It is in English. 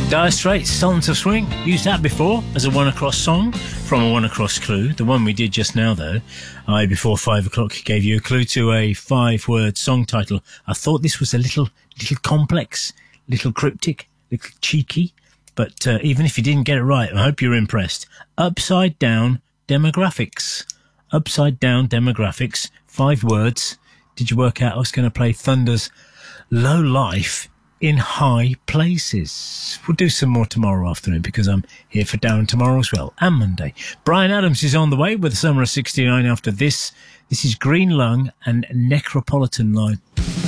Dire Straits, Sultans of Swing. Used that before as a one across song from a one across clue. The one we did just now, though, I, before 5 o'clock, gave you a clue to a 5-word song title. I thought this was a little complex, little cryptic, little cheeky, but even if you didn't get it right, I hope you're impressed. Upside Down Demographics. Upside Down Demographics, 5 words. Did you work out I was going to play Thunder's Low Life in High Places? We'll do some more tomorrow afternoon because I'm here for Darren tomorrow as well, and Monday. Bryan Adams is on the way with Summer of '69 after this. This is Green Lung and Necropolitan Line.